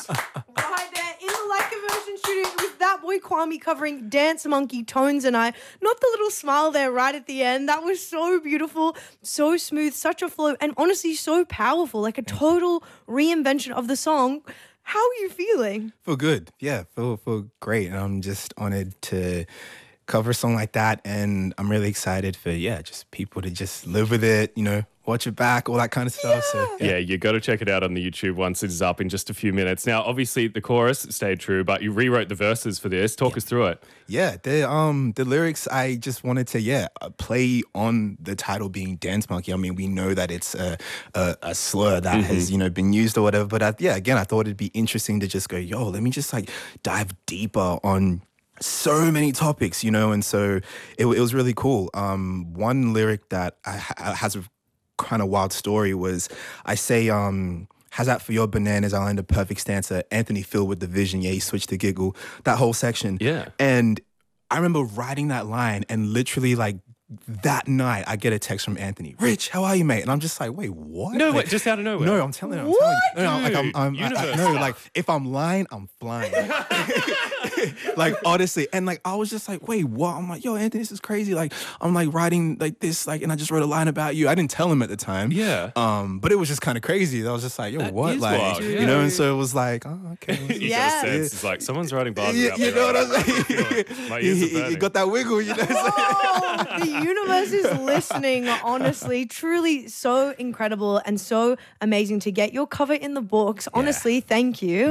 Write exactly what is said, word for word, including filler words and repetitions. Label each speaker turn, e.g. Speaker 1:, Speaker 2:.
Speaker 1: Yes.
Speaker 2: Right there in the Like a Virgin studio, it was that boy Kwame covering Dance Monkey, Tones and I. Not the little smile there right at the end. That was so beautiful, so smooth, such a flow, and honestly so powerful, like a total reinvention of the song. How are you feeling?
Speaker 1: Feel good. Yeah, feel feel great. And I'm just honored to cover a song like that. And I'm really excited for, yeah, just people to just live with it, you know, watch it back, all that kind of stuff.
Speaker 2: Yeah.
Speaker 1: So,
Speaker 3: Yeah, you got to check it out on the YouTube once it is up in just a few minutes. Now, obviously, the chorus stayed true, but you rewrote the verses for this. Talk us through it.
Speaker 1: Yeah, the um the lyrics, I just wanted to yeah uh, play on the title being Dance Monkey. I mean, we know that it's a a, a slur that mm-hmm. has you know been used or whatever. But I, yeah, again, I thought it'd be interesting to just go, yo, let me just like dive deeper on so many topics, you know. And so it, it was really cool. Um, one lyric that I, ha- has a kind of wild story was I say um. How's that for your bananas? I'll end a perfect stanza. Anthony filled with the vision. Yeah, he switched to giggle. That whole section.
Speaker 3: Yeah.
Speaker 1: And I remember writing that line and literally like that night I get a text from Anthony. Rich, how are you, mate? And I'm just like, wait, what?
Speaker 3: No,
Speaker 1: like,
Speaker 3: wait, just out of nowhere.
Speaker 1: No, I'm telling you. I'm
Speaker 2: What?
Speaker 1: telling you. No, no, like I'm, I'm I, I, no, like if I'm lying, I'm flying. Like honestly, and like I was just like, wait, what? I'm like, yo, Anthony, this is crazy. Like I'm like writing like this, like, and I just wrote a line about you. I didn't tell him at the time.
Speaker 3: Yeah.
Speaker 1: Um, but it was just kind of crazy. I was just like, yo,
Speaker 3: That
Speaker 1: what?
Speaker 3: is
Speaker 1: Like,
Speaker 3: wild,
Speaker 1: you
Speaker 3: yeah.
Speaker 1: know, and so it was like, oh, okay.
Speaker 3: You
Speaker 2: Yeah.
Speaker 3: got a sense. It's like someone's writing bars
Speaker 1: you,
Speaker 3: about
Speaker 1: you
Speaker 3: me
Speaker 1: know
Speaker 3: right
Speaker 1: what I'm
Speaker 3: now.
Speaker 1: saying?
Speaker 3: My
Speaker 1: you,
Speaker 3: ears are
Speaker 1: you
Speaker 3: burning.
Speaker 1: got that wiggle, you know.
Speaker 2: Oh, the universe is listening, honestly. Truly so incredible and so amazing to get your cover in the books. Honestly, thank you.